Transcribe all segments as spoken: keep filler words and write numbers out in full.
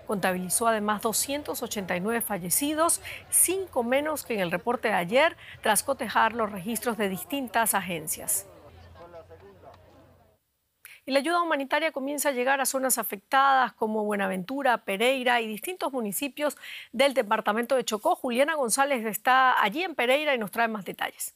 contabilizó además doscientos ochenta y nueve fallecidos, cinco menos que en el reporte de ayer, tras cotejar los registros de distintas agencias. Y la ayuda humanitaria comienza a llegar a zonas afectadas como Buenaventura, Pereira y distintos municipios del departamento de Chocó. Juliana González está allí en Pereira y nos trae más detalles.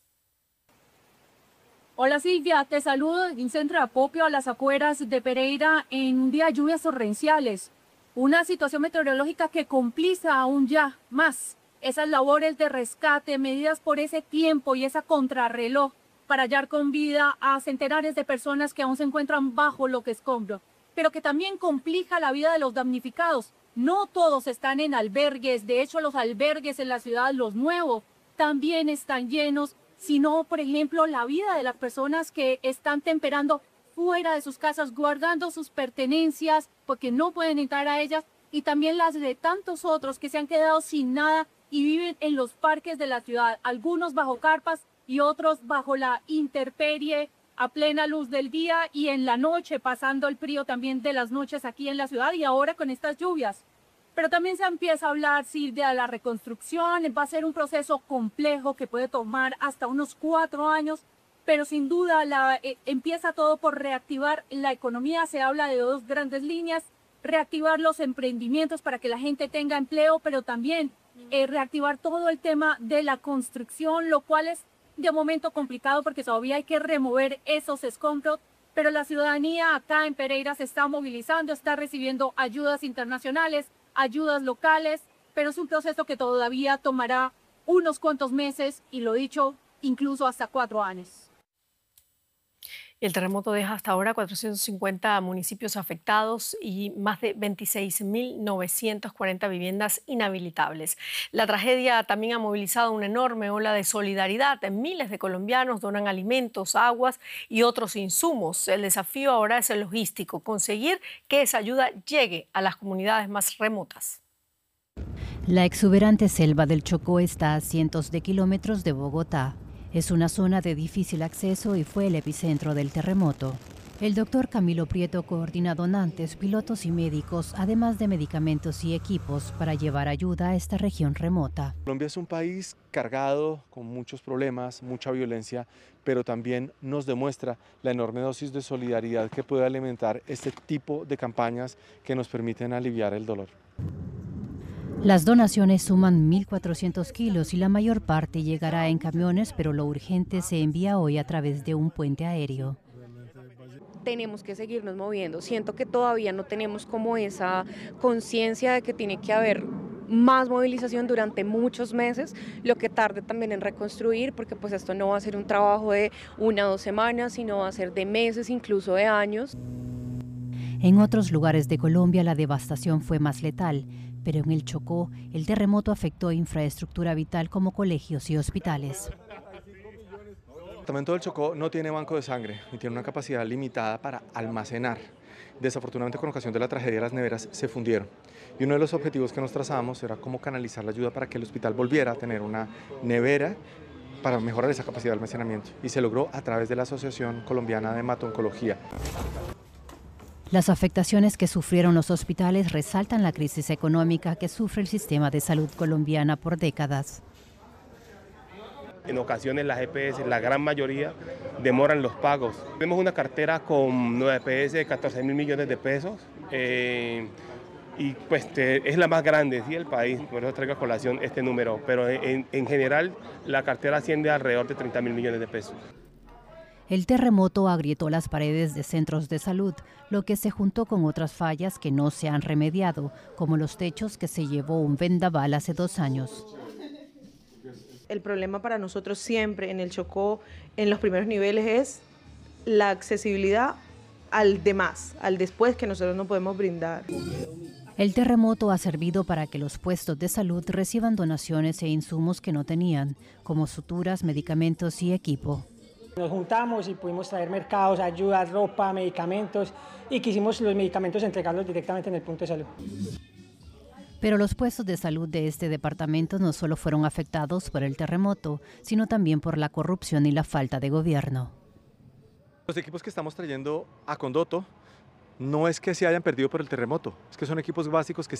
Hola Silvia, te saludo en un centro de acopio a las afueras de Pereira en un día de lluvias torrenciales. Una situación meteorológica que complica aún ya más esas labores de rescate, medidas por ese tiempo y esa contrarreloj para hallar con vida a centenares de personas que aún se encuentran bajo lo que escombro, pero que también complica la vida de los damnificados. No todos están en albergues, de hecho los albergues en la ciudad, los nuevos, también están llenos, sino, por ejemplo, la vida de las personas que están temperando fuera de sus casas, guardando sus pertenencias porque no pueden entrar a ellas, y también las de tantos otros que se han quedado sin nada y viven en los parques de la ciudad, algunos bajo carpas y otros bajo la intemperie a plena luz del día y en la noche, pasando el frío también de las noches aquí en la ciudad y ahora con estas lluvias. Pero también se empieza a hablar, Silvia, de la reconstrucción. Va a ser un proceso complejo que puede tomar hasta unos cuatro años, pero sin duda la, eh, empieza todo por reactivar la economía. Se habla de dos grandes líneas: reactivar los emprendimientos para que la gente tenga empleo, pero también eh, reactivar todo el tema de la construcción, lo cual es de momento complicado porque todavía hay que remover esos escombros, pero la ciudadanía acá en Pereira se está movilizando, está recibiendo ayudas internacionales, ayudas locales, pero es un proceso que todavía tomará unos cuantos meses y, lo dicho, incluso hasta cuatro años. El terremoto deja hasta ahora cuatrocientos cincuenta municipios afectados y más de veintiséis mil novecientas cuarenta viviendas inhabilitables. La tragedia también ha movilizado una enorme ola de solidaridad. Miles de colombianos donan alimentos, aguas y otros insumos. El desafío ahora es el logístico, conseguir que esa ayuda llegue a las comunidades más remotas. La exuberante selva del Chocó está a cientos de kilómetros de Bogotá. Es una zona de difícil acceso y fue el epicentro del terremoto. El doctor Camilo Prieto coordina donantes, pilotos y médicos, además de medicamentos y equipos para llevar ayuda a esta región remota. Colombia es un país cargado con muchos problemas, mucha violencia, pero también nos demuestra la enorme dosis de solidaridad que puede alimentar este tipo de campañas que nos permiten aliviar el dolor. Las donaciones suman mil cuatrocientos kilos y la mayor parte llegará en camiones, pero lo urgente se envía hoy a través de un puente aéreo. Tenemos que seguirnos moviendo. Siento que todavía no tenemos como esa conciencia de que tiene que haber más movilización durante muchos meses, lo que tarde también en reconstruir, porque pues esto no va a ser un trabajo de una o dos semanas, sino va a ser de meses, incluso de años. En otros lugares de Colombia la devastación fue más letal, pero en el Chocó el terremoto afectó infraestructura vital como colegios y hospitales. El departamento del Chocó no tiene banco de sangre y tiene una capacidad limitada para almacenar. Desafortunadamente, con ocasión de la tragedia, las neveras se fundieron. Y uno de los objetivos que nos trazamos era cómo canalizar la ayuda para que el hospital volviera a tener una nevera para mejorar esa capacidad de almacenamiento. Y se logró a través de la Asociación Colombiana de Hemato-Oncología. Las afectaciones que sufrieron los hospitales resaltan la crisis económica que sufre el sistema de salud colombiana por décadas. En ocasiones las E P S, la gran mayoría, demoran los pagos. Tenemos una cartera con nueve E P S de catorce mil millones de pesos eh, y pues te, es la más grande, ¿sí?, del país, por eso traigo a colación este número, pero en, en general la cartera asciende a alrededor de treinta mil millones de pesos. El terremoto agrietó las paredes de centros de salud, lo que se juntó con otras fallas que no se han remediado, como los techos que se llevó un vendaval hace dos años. El problema para nosotros siempre en el Chocó, en los primeros niveles, es la accesibilidad al demás, al después que nosotros no podemos brindar. El terremoto ha servido para que los puestos de salud reciban donaciones e insumos que no tenían, como suturas, medicamentos y equipo. Nos juntamos y pudimos traer mercados, ayudas, ropa, medicamentos, y quisimos los medicamentos entregarlos directamente en el punto de salud. Pero los puestos de salud de este departamento no solo fueron afectados por el terremoto, sino también por la corrupción y la falta de gobierno. Los equipos que estamos trayendo a Condoto no es que se hayan perdido por el terremoto, es que son equipos básicos que